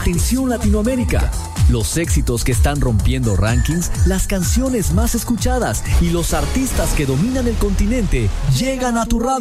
Atención Latinoamérica. Los éxitos que están rompiendo rankings, las canciones más escuchadas y los artistas que dominan el continente llegan a tu radio.